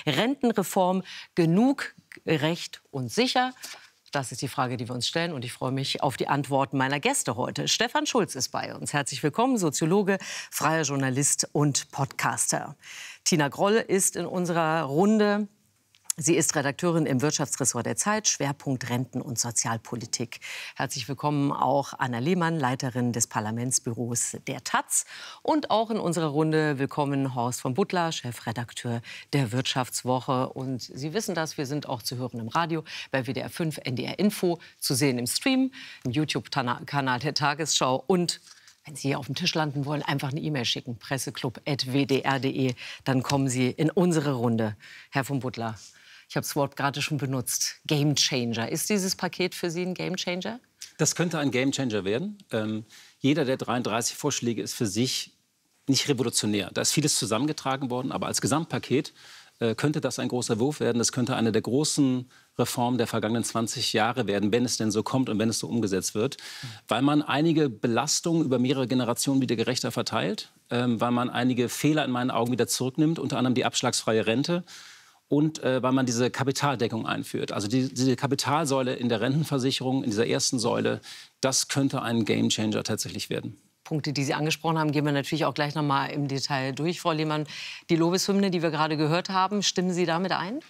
Rentenreform genug, gerecht und sicher? Das ist die Frage, die wir uns stellen, und ich freue mich auf die Antworten meiner Gäste heute. Stefan Schulz ist bei uns. Herzlich willkommen, Soziologe, freier Journalist und Podcaster. Tina Groll ist in unserer Runde. Sie ist Redakteurin im Wirtschaftsressort der Zeit, Schwerpunkt Renten- und Sozialpolitik. Herzlich willkommen auch Anna Lehmann, Leiterin des Parlamentsbüros der taz. Und auch in unserer Runde willkommen Horst von Butler, Chefredakteur der Wirtschaftswoche. Und Sie wissen das, wir sind auch zu hören im Radio, bei WDR 5, NDR Info, zu sehen im Stream, im YouTube-Kanal der Tagesschau. Und wenn Sie hier auf dem Tisch landen wollen, einfach eine E-Mail schicken, presseklub@wdr.de. Dann kommen Sie in unsere Runde. Herr von Butler, ich habe das Wort gerade schon benutzt. Gamechanger. Ist dieses Paket für Sie ein Gamechanger? Das könnte ein Gamechanger werden. Jeder der 33 Vorschläge ist für sich nicht revolutionär. Da ist vieles zusammengetragen worden, aber als Gesamtpaket könnte das ein großer Wurf werden. Das könnte eine der großen Reformen der vergangenen 20 Jahre werden, wenn es denn so kommt und wenn es so umgesetzt wird. Weil man einige Belastungen über mehrere Generationen wieder gerechter verteilt, weil man einige Fehler in meinen Augen wieder zurücknimmt, unter anderem die abschlagsfreie Rente. Und weil man diese Kapitaldeckung einführt. Also diese Kapitalsäule in der Rentenversicherung, in dieser ersten Säule, das könnte ein Gamechanger tatsächlich werden. Punkte, die Sie angesprochen haben, gehen wir natürlich auch gleich noch mal im Detail durch. Frau Lehmann, die Lobeshymne, die wir gerade gehört haben, stimmen Sie damit ein?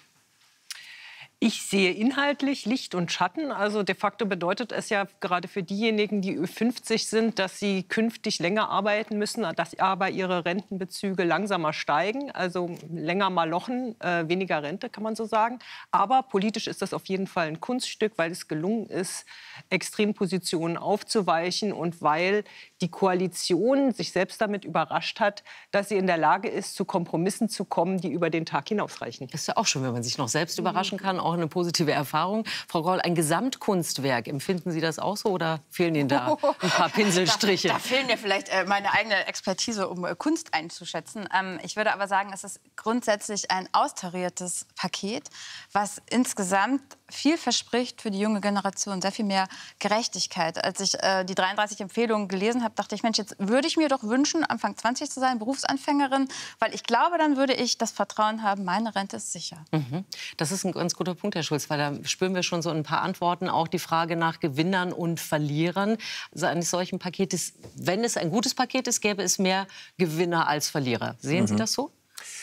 Ich sehe inhaltlich Licht und Schatten. Also de facto bedeutet es ja gerade für diejenigen, die Ü50 sind, dass sie künftig länger arbeiten müssen, dass aber ihre Rentenbezüge langsamer steigen. Also länger malochen, weniger Rente, kann man so sagen. Aber politisch ist das auf jeden Fall ein Kunststück, weil es gelungen ist, Extrempositionen aufzuweichen und weil die Koalition sich selbst damit überrascht hat, dass sie in der Lage ist, zu Kompromissen zu kommen, die über den Tag hinausreichen. Das ist ja auch schön, wenn man sich noch selbst überraschen kann. Auch eine positive Erfahrung. Frau Groll, ein Gesamtkunstwerk, empfinden Sie das auch so oder fehlen Ihnen da ein paar Pinselstriche? Da fehlen mir vielleicht meine eigene Expertise, um Kunst einzuschätzen. Ich würde aber sagen, es ist grundsätzlich ein austariertes Paket, was insgesamt viel verspricht für die junge Generation, sehr viel mehr Gerechtigkeit. Als ich die 33 Empfehlungen gelesen habe, dachte ich, Mensch, jetzt würde ich mir doch wünschen, Anfang 20 zu sein, Berufsanfängerin, weil ich glaube, dann würde ich das Vertrauen haben, meine Rente ist sicher. Mhm. Das ist ein ganz guter Punkt, Herr Schulz, weil da spüren wir schon so ein paar Antworten, auch die Frage nach Gewinnern und Verlierern. Also eines solchen Paketes, wenn es ein gutes Paket ist, gäbe es mehr Gewinner als Verlierer. Sehen Sie das so?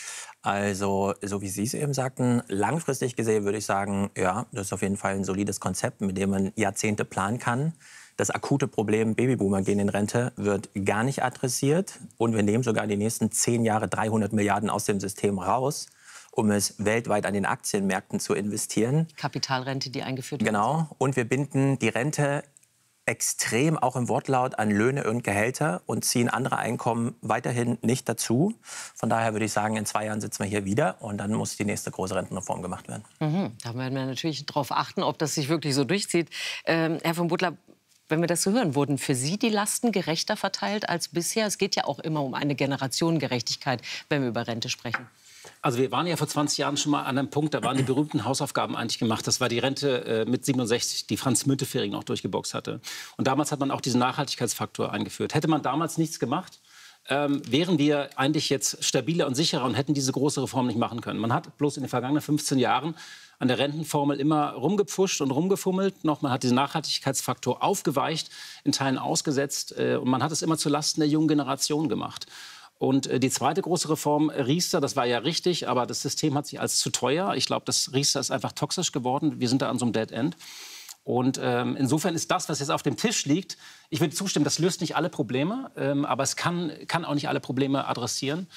Also, so wie Sie es eben sagten, langfristig gesehen würde ich sagen, ja, das ist auf jeden Fall ein solides Konzept, mit dem man Jahrzehnte planen kann. Das akute Problem Babyboomer gehen in Rente wird gar nicht adressiert. Und wir nehmen sogar die nächsten 10 Jahre 300 Milliarden aus dem System raus, um es weltweit an den Aktienmärkten zu investieren. Kapitalrente, die eingeführt wird. Genau. Und wir binden die Rente extrem auch im Wortlaut an Löhne und Gehälter und ziehen andere Einkommen weiterhin nicht dazu. Von daher würde ich sagen, in 2 Jahren sitzen wir hier wieder und dann muss die nächste große Rentenreform gemacht werden. Da werden wir natürlich darauf achten, ob das sich wirklich so durchzieht. Herr von Butler, wenn wir das so hören, wurden für Sie die Lasten gerechter verteilt als bisher? Es geht ja auch immer um eine Generationengerechtigkeit, wenn wir über Rente sprechen. Also wir waren ja vor 20 Jahren schon mal an einem Punkt, da waren die berühmten Hausaufgaben eigentlich gemacht. Das war die Rente mit 67, die Franz Müntefering auch durchgeboxt hatte. Und damals hat man auch diesen Nachhaltigkeitsfaktor eingeführt. Hätte man damals nichts gemacht, wären wir eigentlich jetzt stabiler und sicherer und hätten diese große Reform nicht machen können. Man hat bloß in den vergangenen 15 Jahren an der Rentenformel immer rumgepfuscht und rumgefummelt. Man hat diesen Nachhaltigkeitsfaktor aufgeweicht, in Teilen ausgesetzt. Und man hat es immer zulasten der jungen Generation gemacht. Und die zweite große Reform, Riester, das war ja richtig, aber das System hat sich als zu teuer. Ich glaube, das Riester ist einfach toxisch geworden. Wir sind da an so einem Dead End. Und insofern ist das, was jetzt auf dem Tisch liegt, ich würde zustimmen, das löst nicht alle Probleme, aber es kann auch nicht alle Probleme adressieren.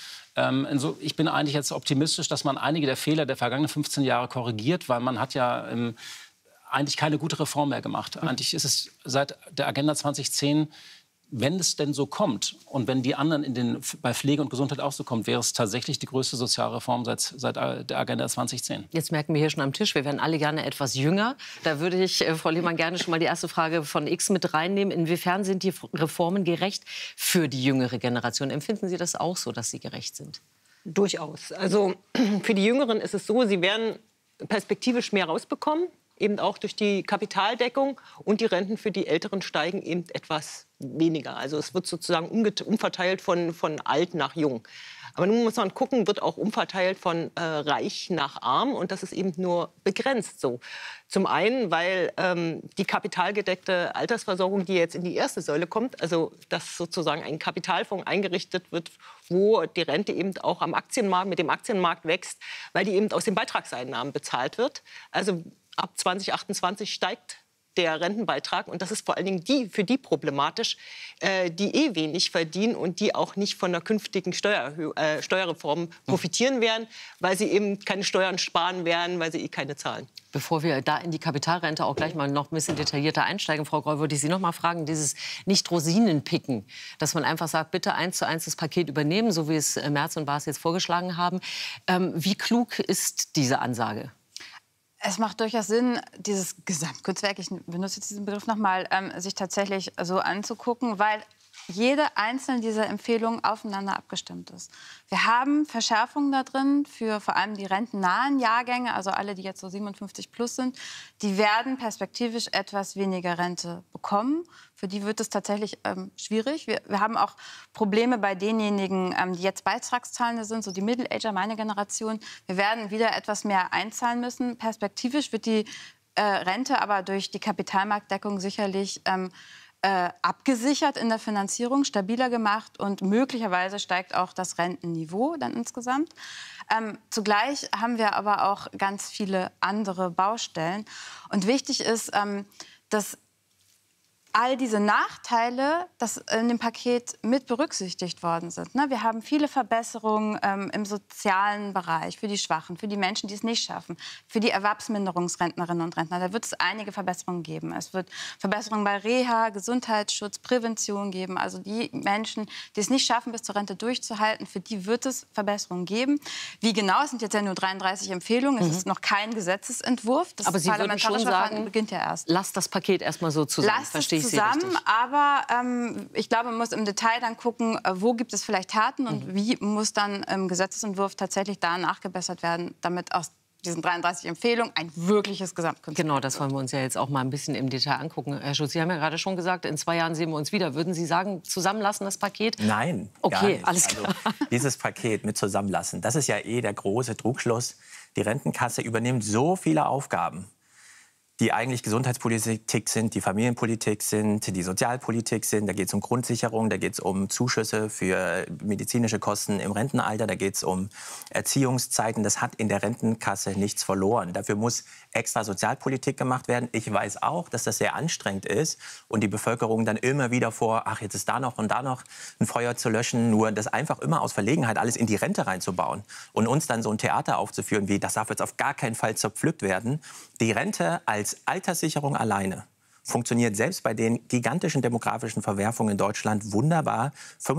Ich bin eigentlich jetzt optimistisch, dass man einige der Fehler der vergangenen 15 Jahre korrigiert, weil man hat ja eigentlich keine gute Reform mehr gemacht. Eigentlich ist es seit der Agenda 2010, wenn es denn so kommt und wenn die anderen bei Pflege und Gesundheit auch so kommt, wäre es tatsächlich die größte Sozialreform seit der Agenda 2010. Jetzt merken wir hier schon am Tisch, wir werden alle gerne etwas jünger. Da würde ich, Frau Lehmann, gerne schon mal die erste Frage von X mit reinnehmen. Inwiefern sind die Reformen gerecht für die jüngere Generation? Empfinden Sie das auch so, dass sie gerecht sind? Durchaus. Also für die Jüngeren ist es so, sie werden perspektivisch mehr rausbekommen, eben auch durch die Kapitaldeckung. Und die Renten für die Älteren steigen eben etwas weniger. Also es wird sozusagen umverteilt von alt nach jung. Aber nun muss man gucken, wird auch umverteilt von reich nach arm. Und das ist eben nur begrenzt so. Zum einen, weil die kapitalgedeckte Altersversorgung, die jetzt in die erste Säule kommt, also dass sozusagen ein Kapitalfonds eingerichtet wird, wo die Rente eben auch am Aktienmarkt, mit dem Aktienmarkt wächst, weil die eben aus den Beitragseinnahmen bezahlt wird. Also ab 2028 steigt der Rentenbeitrag. Und das ist vor allen Dingen für die problematisch, die wenig verdienen und die auch nicht von der künftigen Steuerreform profitieren werden, weil sie eben keine Steuern sparen werden, weil sie keine zahlen. Bevor wir da in die Kapitalrente auch gleich mal noch ein bisschen detaillierter einsteigen, Frau Groll, würde ich Sie noch mal fragen, dieses Nicht-Rosinen-Picken, dass man einfach sagt, bitte 1:1 das Paket übernehmen, so wie es Merz und Baas jetzt vorgeschlagen haben. Wie klug ist diese Ansage? Es macht durchaus Sinn, dieses Gesamtkunstwerk, ich benutze jetzt diesen Begriff nochmal, sich tatsächlich so anzugucken, weil jede einzelne dieser Empfehlungen aufeinander abgestimmt ist. Wir haben Verschärfungen da drin für vor allem die rentennahen Jahrgänge, also alle, die jetzt so 57 plus sind. Die werden perspektivisch etwas weniger Rente bekommen. Für die wird es tatsächlich schwierig. Wir haben auch Probleme bei denjenigen, die jetzt Beitragszahlende sind, so die Middle-Ager, meine Generation. Wir werden wieder etwas mehr einzahlen müssen. Perspektivisch wird die Rente aber durch die Kapitalmarktdeckung sicherlich abgesichert in der Finanzierung, stabiler gemacht und möglicherweise steigt auch das Rentenniveau dann insgesamt. Zugleich haben wir aber auch ganz viele andere Baustellen. Und wichtig ist, dass all diese Nachteile, das in dem Paket mit berücksichtigt worden sind. Wir haben viele Verbesserungen im sozialen Bereich für die Schwachen, für die Menschen, die es nicht schaffen, für die Erwerbsminderungsrentnerinnen und Rentner. Da wird es einige Verbesserungen geben. Es wird Verbesserungen bei Reha, Gesundheitsschutz, Prävention geben. Also die Menschen, die es nicht schaffen, bis zur Rente durchzuhalten, für die wird es Verbesserungen geben. Wie genau? Es sind jetzt ja nur 33 Empfehlungen. Es ist noch kein Gesetzesentwurf. Das Aber Sie würden schon sagen, beginnt ja erst. Lasst das Paket erstmal so zusammen. Verstehe zusammen, aber ich glaube, man muss im Detail dann gucken, wo gibt es vielleicht Taten und wie muss dann im Gesetzesentwurf tatsächlich da nachgebessert werden, damit aus diesen 33 Empfehlungen ein wirkliches Gesamtkonzept. Genau, das wollen wir uns ja jetzt auch mal ein bisschen im Detail angucken. Herr Schulz, Sie haben ja gerade schon gesagt, in 2 Jahren sehen wir uns wieder. Würden Sie sagen, zusammenlassen das Paket? Nein, okay, gar nicht. Alles klar. Also, dieses Paket mit zusammenlassen, das ist ja der große Trugschluss. Die Rentenkasse übernimmt so viele Aufgaben, die eigentlich Gesundheitspolitik sind, die Familienpolitik sind, die Sozialpolitik sind. Da geht es um Grundsicherung, da geht es um Zuschüsse für medizinische Kosten im Rentenalter, da geht es um Erziehungszeiten. Das hat in der Rentenkasse nichts verloren. Dafür muss extra Sozialpolitik gemacht werden. Ich weiß auch, dass das sehr anstrengend ist und die Bevölkerung dann immer wieder ach, jetzt ist da noch und da noch ein Feuer zu löschen. Nur das einfach immer aus Verlegenheit alles in die Rente reinzubauen und uns dann so ein Theater aufzuführen, wie das darf jetzt auf gar keinen Fall zerpflückt werden. Die Rente als Alterssicherung alleine funktioniert selbst bei den gigantischen demografischen Verwerfungen in Deutschland wunderbar.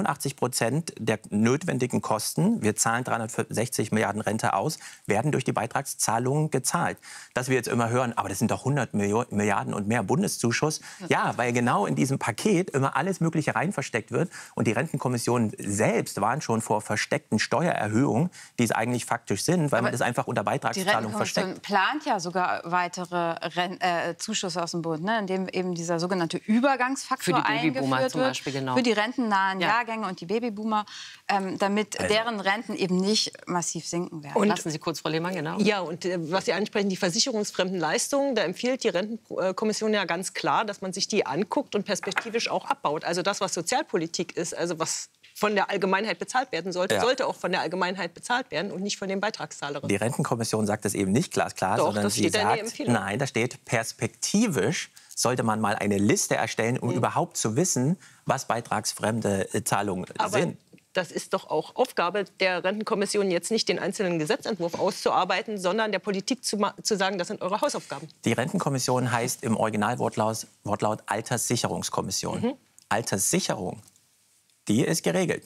85% der notwendigen Kosten, wir zahlen 360 Milliarden Rente aus, werden durch die Beitragszahlungen gezahlt. Dass wir jetzt immer hören, aber das sind doch 100 Milliarden und mehr Bundeszuschuss. Ja, weil genau in diesem Paket immer alles Mögliche rein versteckt wird. Und die Rentenkommissionen selbst waren schon vor versteckten Steuererhöhungen, die es eigentlich faktisch sind, weil man das einfach unter Beitragszahlung versteckt. Die Rentenkommission plant ja sogar weitere Zuschüsse aus dem Bund, ne? Indem eben dieser sogenannte Übergangsfaktor eingeführt wird für die rentennahen Jahrgänge und die Babyboomer, damit deren Renten eben nicht massiv sinken werden. Und lassen Sie kurz, Frau Lehmann, genau. Ja, und was Sie ansprechen, die versicherungsfremden Leistungen, da empfiehlt die Rentenkommission ja ganz klar, dass man sich die anguckt und perspektivisch auch abbaut. Also das, was Sozialpolitik ist, also was von der Allgemeinheit bezahlt werden sollte, sollte auch von der Allgemeinheit bezahlt werden und nicht von den Beitragszahlerinnen. Die Rentenkommission sagt das eben nicht glasklar, sondern das sie steht sagt, nein, da steht perspektivisch sollte man mal eine Liste erstellen, um überhaupt zu wissen, was beitragsfremde Zahlungen sind. Das ist doch auch Aufgabe der Rentenkommission, jetzt nicht den einzelnen Gesetzentwurf auszuarbeiten, sondern der Politik zu sagen, das sind eure Hausaufgaben. Die Rentenkommission heißt im Originalwortlaut Alterssicherungskommission. Alterssicherung, die ist geregelt.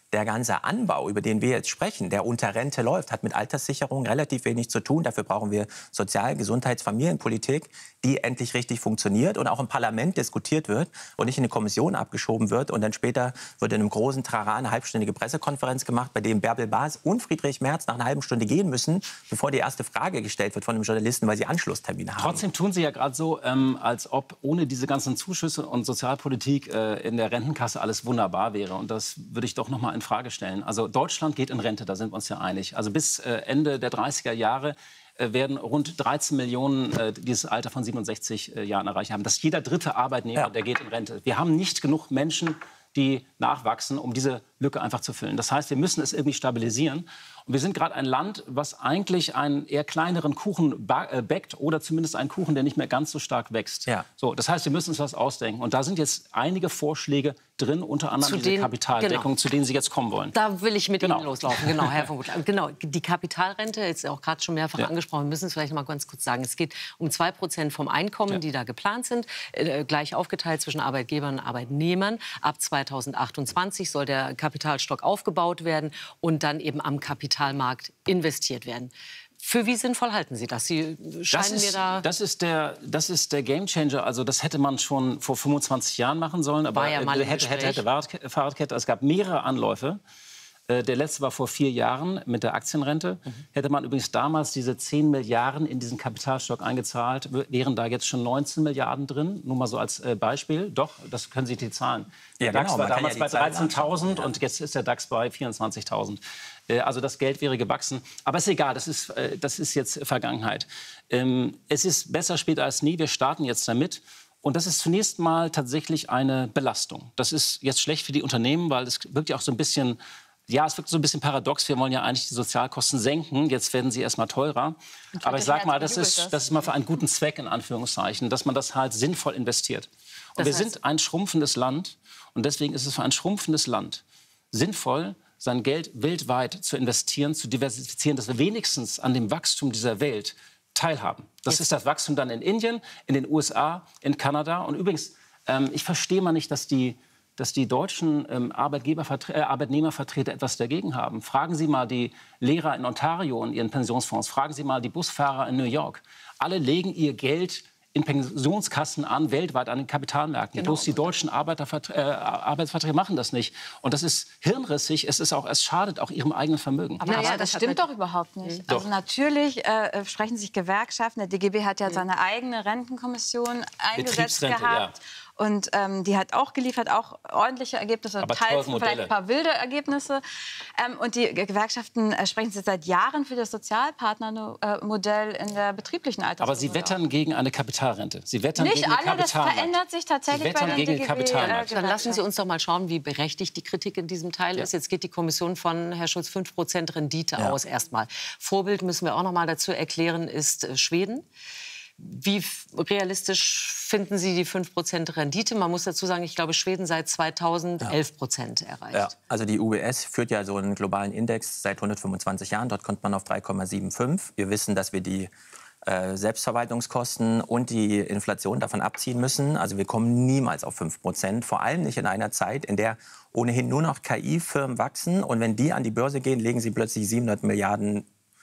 der ganze Anbau, über den wir jetzt sprechen, der unter Rente läuft, hat mit Alterssicherung relativ wenig zu tun. Dafür brauchen wir Sozial-, Gesundheits-, Familienpolitik, die endlich richtig funktioniert und auch im Parlament diskutiert wird und nicht in eine Kommission abgeschoben wird. Und dann später wird in einem großen Trara eine halbstündige Pressekonferenz gemacht, bei dem Bärbel Bas und Friedrich Merz nach einer halben Stunde gehen müssen, bevor die erste Frage gestellt wird von einem Journalisten, weil sie Anschlusstermine haben. Trotzdem tun Sie ja gerade so, als ob ohne diese ganzen Zuschüsse und Sozialpolitik in der Rentenkasse alles wunderbar wäre. Und das würde ich doch noch mal in Frage stellen. Also Deutschland geht in Rente, da sind wir uns ja einig. Also bis Ende der 30er Jahre werden rund 13 Millionen dieses Alter von 67 Jahren erreicht haben. Das ist jeder dritte Arbeitnehmer, der geht in Rente. Wir haben nicht genug Menschen, die nachwachsen, um diese Lücke einfach zu füllen. Das heißt, wir müssen es irgendwie stabilisieren. Und wir sind gerade ein Land, was eigentlich einen eher kleineren Kuchen backt oder zumindest einen Kuchen, der nicht mehr ganz so stark wächst. Ja. So, das heißt, wir müssen uns was ausdenken. Und da sind jetzt einige Vorschläge drin, unter anderem diese Kapitaldeckung, zu denen Sie jetzt kommen wollen. Da will ich mit Ihnen loslaufen. Genau, Herr von Gutlein. Genau, die Kapitalrente, jetzt auch gerade schon mehrfach angesprochen, wir müssen es vielleicht mal ganz kurz sagen. Es geht um 2% vom Einkommen, die da geplant sind, gleich aufgeteilt zwischen Arbeitgebern und Arbeitnehmern. Ab 2028 soll der Kapitalstock aufgebaut werden und dann eben am Kapitalmarkt investiert werden. Für wie sinnvoll halten Sie das? Sie scheinen mir da... Das ist der Gamechanger. Also das hätte man schon vor 25 Jahren machen sollen. Aber hätte Fahrradkette. Es gab mehrere Anläufe. Der letzte war vor 4 Jahren mit der Aktienrente. Hätte man übrigens damals diese 10 Milliarden in diesen Kapitalstock eingezahlt, wären da jetzt schon 19 Milliarden drin. Nur mal so als Beispiel. Doch, das können Sie die Zahlen. Der DAX war damals bei 13.000 und jetzt ist der DAX bei 24.000. Also das Geld wäre gewachsen. Aber ist egal, das ist jetzt Vergangenheit. Es ist besser später als nie. Wir starten jetzt damit. Und das ist zunächst mal tatsächlich eine Belastung. Das ist jetzt schlecht für die Unternehmen, weil es wirkt ja auch so ein bisschen... Ja, es wirkt so ein bisschen paradox. Wir wollen ja eigentlich die Sozialkosten senken. Jetzt werden sie erst mal teurer. Aber ich sage mal, das ist mal für einen guten Zweck, in Anführungszeichen, dass man das halt sinnvoll investiert. Und wir sind ein schrumpfendes Land. Und deswegen ist es für ein schrumpfendes Land sinnvoll, sein Geld weltweit zu investieren, zu diversifizieren, dass wir wenigstens an dem Wachstum dieser Welt teilhaben. Das ist das Wachstum dann in Indien, in den USA, in Kanada. Und übrigens, ich verstehe mal nicht, dass die deutschen Arbeitnehmervertreter etwas dagegen haben. Fragen Sie mal die Lehrer in Ontario und ihren Pensionsfonds. Fragen Sie mal die Busfahrer in New York. Alle legen ihr Geld in Pensionskassen an, weltweit an den Kapitalmärkten. Bloß die deutschen Arbeitsverträge machen das nicht. Und das ist hirnrissig. Es schadet auch ihrem eigenen Vermögen. Aber das stimmt doch überhaupt nicht. Also natürlich sprechen sich Gewerkschaften. Der DGB hat ja seine eigene Rentenkommission eingesetzt gehabt. Ja. Und die hat auch geliefert, auch ordentliche Ergebnisse, aber teils vielleicht ein paar wilde Ergebnisse. Und die Gewerkschaften sprechen sich seit Jahren für das Sozialpartnermodell in der betrieblichen Altersvorsorge. Aber sie wettern gegen eine Kapitalrente. Sie wettern nicht gegen alle, den Kapitalmarkt. Das verändert sich tatsächlich bei den DGB. Dann lassen Sie uns doch mal schauen, wie berechtigt die Kritik in diesem Teil ist. Jetzt geht die Kommission von Herr Schulz 5% Rendite aus erstmal. Vorbild müssen wir auch noch mal dazu erklären, ist Schweden. Wie realistisch finden Sie die 5% Rendite? Man muss dazu sagen, ich glaube, Schweden seit 2000 11% erreicht. Ja, also die UBS führt ja so einen globalen Index seit 125 Jahren. Dort kommt man auf 3,75. Wir wissen, dass wir die Selbstverwaltungskosten und die Inflation davon abziehen müssen. Also wir kommen niemals auf 5%. Vor allem nicht in einer Zeit, in der ohnehin nur noch KI-Firmen wachsen. Und wenn die an die Börse gehen, legen sie plötzlich 700 Milliarden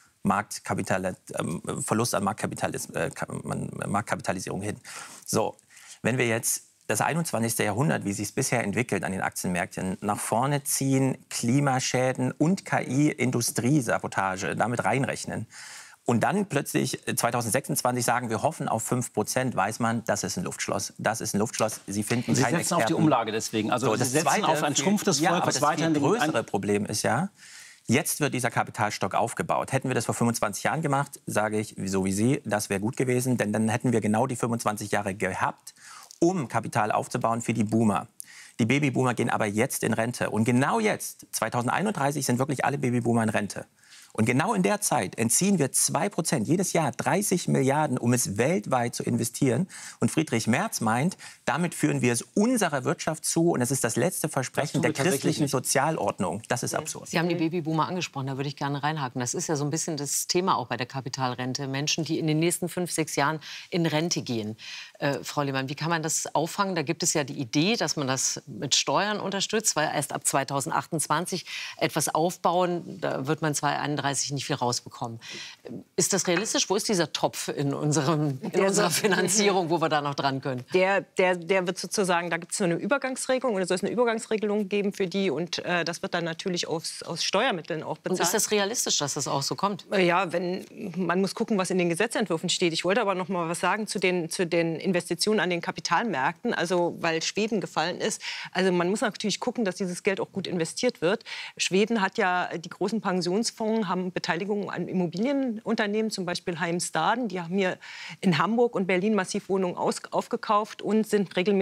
Verlust an Marktkapitalisierung hin. So, wenn wir jetzt das 21. Jahrhundert, wie sich es bisher entwickelt an den Aktienmärkten, nach vorne ziehen, Klimaschäden und KI-Industriesabotage damit reinrechnen und dann plötzlich 2026 sagen, wir hoffen auf 5%, weiß man, das ist ein Luftschloss. Das ist ein Luftschloss. Sie finden Sie keinen setzen auf die Umlage deswegen. Also so, Sie setzen auf ein schrumpftes Volk, aber das größere Problem ist ja, jetzt wird dieser Kapitalstock aufgebaut. Hätten wir das vor 25 Jahren gemacht, sage ich, so wie Sie, das wäre gut gewesen. Denn dann hätten wir genau die 25 Jahre gehabt, um Kapital aufzubauen für die Boomer. Die Babyboomer gehen aber jetzt in Rente. Und genau jetzt, 2031, sind wirklich alle Babyboomer in Rente. Und genau in der Zeit entziehen wir 2%, jedes Jahr 30 Milliarden, um es weltweit zu investieren. Und Friedrich Merz meint, damit führen wir es unserer Wirtschaft zu. Und es ist das letzte Versprechen der christlichen Sozialordnung. Das ist absurd. Sie haben die Babyboomer angesprochen, da würde ich gerne reinhaken. Das ist ja so ein bisschen das Thema auch bei der Kapitalrente. Menschen, die in den nächsten 5, 6 Jahren in Rente gehen. Frau Lehmann, wie kann man das auffangen? Da gibt es ja die Idee, dass man das mit Steuern unterstützt, weil erst ab 2028 etwas aufbauen, da wird man 2031 nicht viel rausbekommen. Ist das realistisch? Wo ist dieser Topf in unserer Finanzierung, wo wir da noch dran können? Der wird sozusagen, da gibt es so eine Übergangsregelung oder soll es eine Übergangsregelung geben für die und das wird dann natürlich aus Steuermitteln auch bezahlt. Und ist das realistisch, dass das auch so kommt? Ja, man muss gucken, was in den Gesetzentwürfen steht. Ich wollte aber noch mal was sagen zu den Investitionen an den Kapitalmärkten, also weil Schweden gefallen ist. Also man muss natürlich gucken, dass dieses Geld auch gut investiert wird. Schweden hat ja die großen Pensionsfonds, haben Beteiligungen an Immobilienunternehmen, zum Beispiel Heimstaden. Die haben hier in Hamburg und Berlin massiv Wohnungen aufgekauft und sind regelmäßig